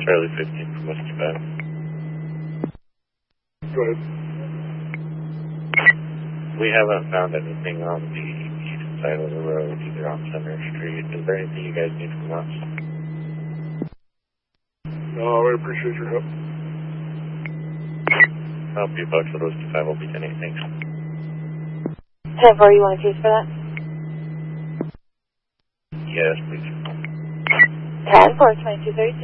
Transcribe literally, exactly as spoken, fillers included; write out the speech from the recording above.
Charlie fifteen from Whiskey five. Go ahead. We haven't found anything on the east side of the road, either on Center Street. Is there anything you guys need from us? No, I appreciate your help. I'll be bucks for Whiskey five will be anything. ten four, you want a case for that? Yes, please. ten four, twenty-two thirty-two.